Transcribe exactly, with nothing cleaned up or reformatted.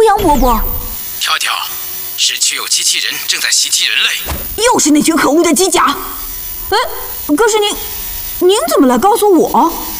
阳伯伯， 条条，市区有机器人正在袭击人类， 又是那群可恶的机甲。哎，可是您，您怎么来告诉我？